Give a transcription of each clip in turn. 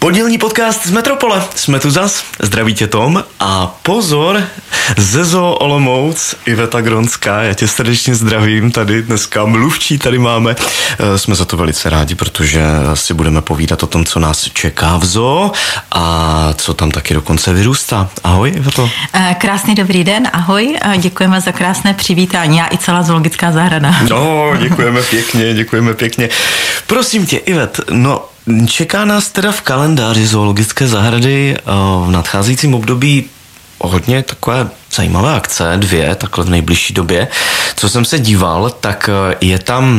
Pondělní podcast z Metropole. Jsme tu zas. Zdraví tě Tom. A pozor, ze Zoo Olomouc, Iveta Gronská, já tě srdečně zdravím tady dneska. Mluvčí tady máme. Jsme za to velice rádi, protože si budeme povídat o tom, co nás čeká v zoo a co tam taky dokonce vyrůstá. Ahoj, Iveto. Krásný dobrý den, ahoj. Děkujeme za krásné přivítání. Já i celá zoologická zahrada. No, děkujeme pěkně. Prosím tě, Ivet, čeká nás teda v kalendáři zoologické zahrady v nadcházejícím období hodně takové zajímavé akce, 2, takhle v nejbližší době. Co jsem se díval, tak je tam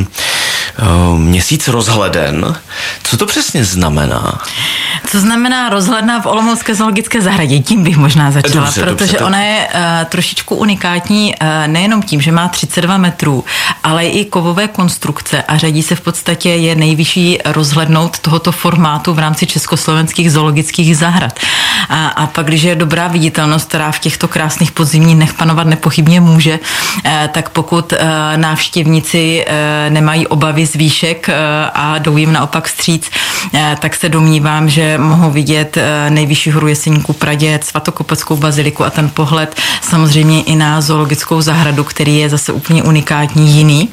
měsíc rozhleden. Co to přesně znamená? Co znamená rozhledna v Olomoucké zoologické zahradě? Tím bych možná začala, protože ona je trošičku unikátní nejenom tím, že má 32 metrů, ale i kovové konstrukce a řadí se v podstatě je nejvyšší rozhlednout tohoto formátu v rámci československých zoologických zahrad. A pak, když je dobrá viditelnost, která v těchto krásných podzimních dnech panovat nepochybně může, tak pokud návštěvníci nemají obavy z výšek a jdou jim naopak vstříc, tak se domnívám, že mohou vidět nejvyšší horu Jeseníků Praděd, Svatokopeckou baziliku a ten pohled samozřejmě i na zoologickou zahradu, který je zase úplně unikátní jiný.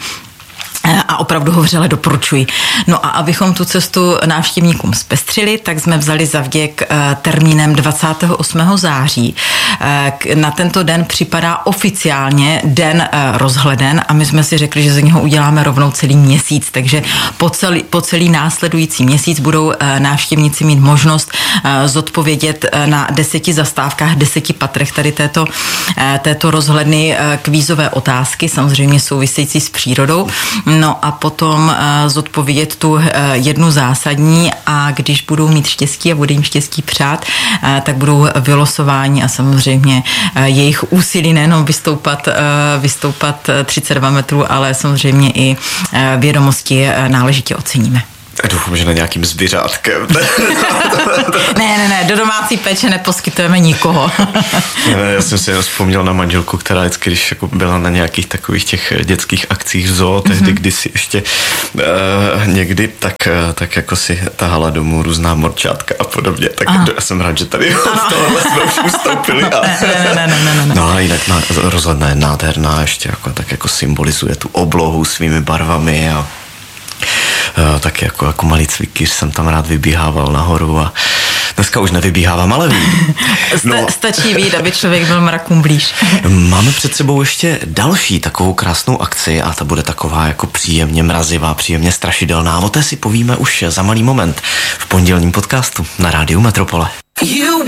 A opravdu ho vřele doporučuji. No a abychom tu cestu návštěvníkům zpestřili, tak jsme vzali zavděk termínem 28. září. Na tento den připadá oficiálně den rozhleden a my jsme si řekli, že z něho uděláme rovnou celý měsíc, takže po celý následující měsíc budou návštěvníci mít možnost zodpovědět na 10 zastávkách, 10 patrech tady této rozhledny kvízové otázky, samozřejmě související s přírodou. No a potom zodpovědět tu jednu zásadní a když budou mít štěstí a bude jim štěstí přát, tak budou vylosováni a samozřejmě jejich úsilí nejenom vystoupat 32 metrů, ale samozřejmě i vědomosti náležitě oceníme. Doufám, že na nějakým zvířátkem. Ne, do domácí péče neposkytujeme nikoho. Já jsem si vzpomněl na manželku, která vždycky, když jako byla na nějakých takových těch dětských akcích v zoo, tehdy kdysi ještě někdy, tak jako si tahala domů různá morčátka a podobně. Tak já jsem rád, že tady z tohohle jsme už ustoupili. Ne. No a jinak rozhledna je nádherná, ještě tak jako symbolizuje tu oblohu svými barvami a taky jako malý cvikyř jsem tam rád vybíhával nahoru a dneska už nevybíhávám, ale vím. Stačí vidět, aby člověk byl mrakům blíž. Máme před sebou ještě další takovou krásnou akci a ta bude taková jako příjemně mrazivá, příjemně strašidelná. O té si povíme už za malý moment v pondělním podcastu na rádiu Metropole.